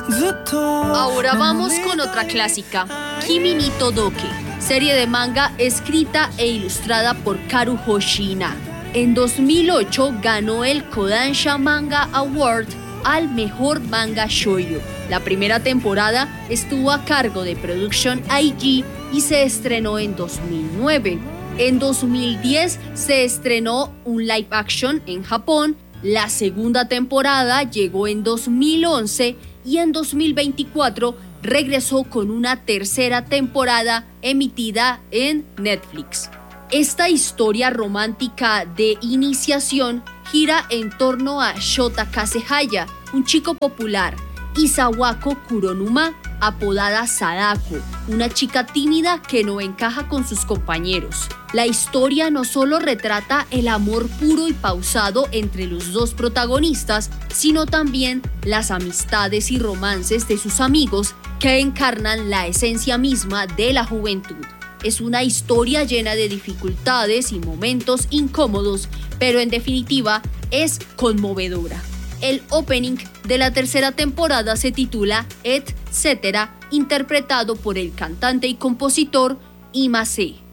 Ahora vamos con otra clásica, Kimi ni Todoke, serie de manga escrita e ilustrada por Karuhoshi Ina. En 2008 ganó el Kodansha Manga Award al mejor manga shoujo. La primera temporada estuvo a cargo de Production IG y se estrenó en 2009. En 2010 se estrenó un live action en Japón. La segunda temporada llegó en 2011 y en 2024 regresó con una tercera temporada emitida en Netflix. Esta historia romántica de iniciación gira en torno a Shota Kasehaya, un chico popular, y Sawako Kuronuma, apodada Sadako, una chica tímida que no encaja con sus compañeros. La historia no solo retrata el amor puro y pausado entre los dos protagonistas, sino también las amistades y romances de sus amigos que encarnan la esencia misma de la juventud. Es una historia llena de dificultades y momentos incómodos, pero en definitiva es conmovedora. El opening de la tercera temporada se titula Etcétera, interpretado por el cantante y compositor Imase.